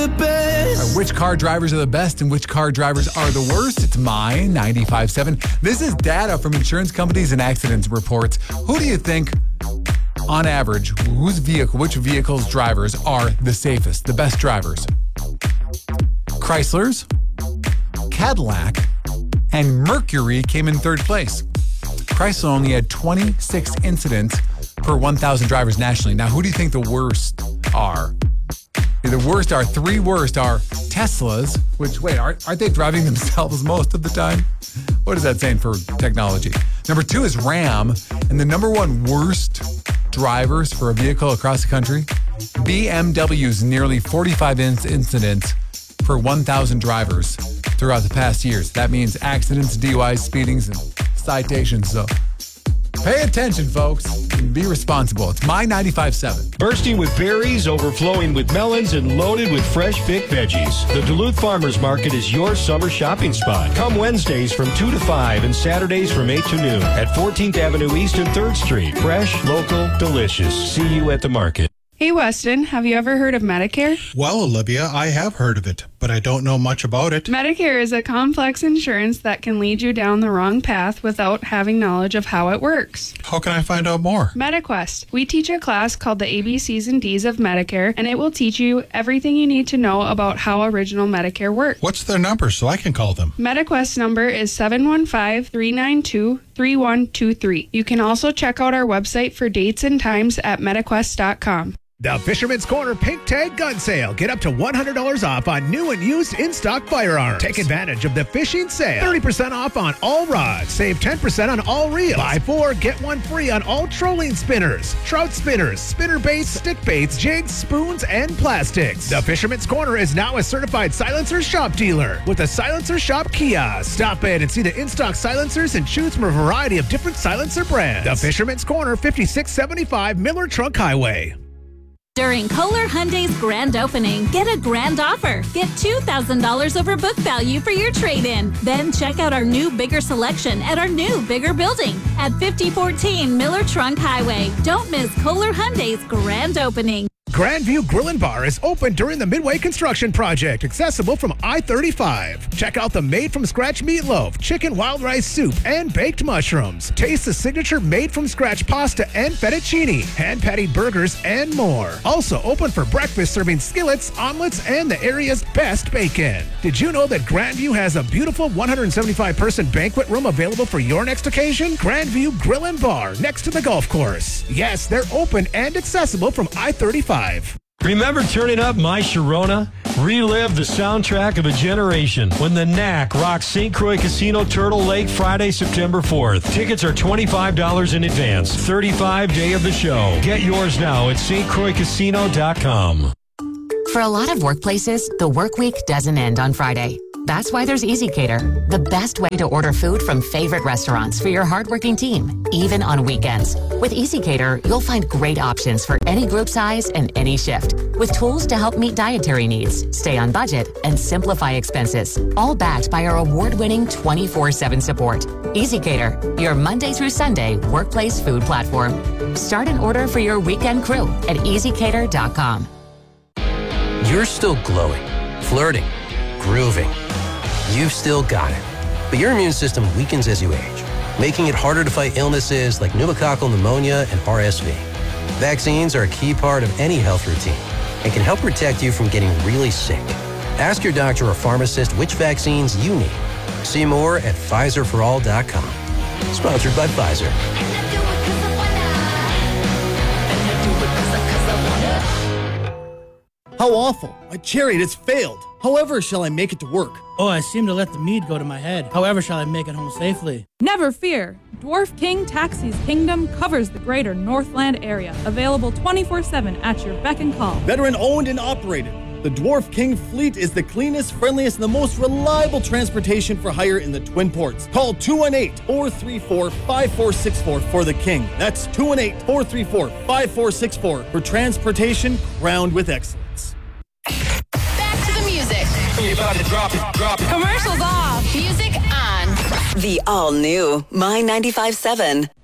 the best. Which car drivers are the best and which car drivers are the worst? It's My 95.7. This is data from insurance companies and accidents reports. Who do you think, on average, which vehicle's drivers are the safest, the best drivers? Chrysler's, Cadillac, and Mercury came in third place. Chrysler only had 26 incidents per 1,000 drivers nationally. Now, who do you think the worst are? Three worst are Teslas, which, aren't they driving themselves most of the time? What is that saying for technology? Number 2 is Ram, and the number 1 worst drivers for a vehicle across the country, BMW's nearly 45 incidents per 1,000 drivers throughout the past years. That means accidents, DUIs, speedings, and citations. So pay attention, folks, and be responsible. It's My 95.7. Bursting with berries, overflowing with melons, and loaded with fresh Vic veggies. The Duluth Farmers Market is your summer shopping spot. Come Wednesdays from 2 to 5 and Saturdays from 8 to noon at 14th Avenue East and 3rd Street. Fresh, local, delicious. See you at the market. Hey, Weston, have you ever heard of Medicare? Well, Olivia, I have heard of it, but I don't know much about it. Medicare is a complex insurance that can lead you down the wrong path without having knowledge of how it works. How can I find out more? MetaQuest. We teach a class called the ABCs and Ds of Medicare, and it will teach you everything you need to know about how original Medicare works. What's their number so I can call them? MetaQuest number is 715-392-3123. You can also check out our website for dates and times at metaquest.com. The Fisherman's Corner Pink Tag Gun Sale. Get up to $100 off on new and used in-stock firearms. Take advantage of the fishing sale. 30% off on all rods. Save 10% on all reels. Buy 4, get 1 free on all trolling spinners, trout spinners, spinner baits, stick baits, jigs, spoons, and plastics. The Fisherman's Corner is now a certified silencer shop dealer with a Silencer Shop kiosk. Stop in and see the in-stock silencers and choose from a variety of different silencer brands. The Fisherman's Corner, 5675 Miller Trunk Highway. During Kohler Hyundai's grand opening, get a grand offer. Get $2,000 over book value for your trade-in. Then check out our new bigger selection at our new bigger building at 5014 Miller Trunk Highway. Don't miss Kohler Hyundai's grand opening. Grandview Grill and Bar is open during the Midway Construction Project, accessible from I-35. Check out the made-from-scratch meatloaf, chicken wild rice soup, and baked mushrooms. Taste the signature made-from-scratch pasta and fettuccine, hand-patted burgers, and more. Also open for breakfast, serving skillets, omelets, and the area's best bacon. Did you know that Grandview has a beautiful 175-person banquet room available for your next occasion? Grandview Grill and Bar, next to the golf course. Yes, they're open and accessible from I-35. Remember turning up My Sharona? Relive the soundtrack of a generation when the Knack rocks St. Croix Casino Turtle Lake Friday, September 4th. Tickets are $25 in advance. 35 day of the show. Get yours now at stcroixcasino.com. For a lot of workplaces, the work week doesn't end on Friday. That's why there's EasyCater, the best way to order food from favorite restaurants for your hardworking team, even on weekends. With EasyCater, you'll find great options for any group size and any shift, with tools to help meet dietary needs, stay on budget, and simplify expenses, all backed by our award-winning 24/7 support. EasyCater, your Monday through Sunday workplace food platform. Start an order for your weekend crew at easycater.com. You're still glowing, flirting, grooving. You've still got it. But your immune system weakens as you age, making it harder to fight illnesses like pneumococcal pneumonia and RSV. Vaccines are a key part of any health routine and can help protect you from getting really sick. Ask your doctor or pharmacist which vaccines you need. See more at PfizerForAll.com. Sponsored by Pfizer. How awful. My chariot has failed. However shall I make it to work? Oh, I seem to let the mead go to my head. However shall I make it home safely? Never fear. Dwarf King Taxis Kingdom covers the greater Northland area. Available 24/7 at your beck and call. Veteran owned and operated. The Dwarf King fleet is the cleanest, friendliest, and the most reliable transportation for hire in the Twin Ports. Call 218-434-5464 for the King. That's 218-434-5464 for transportation crowned with excellence. Back to the music. You're about to drop it. Commercials off. Music on. The all-new My 95.7.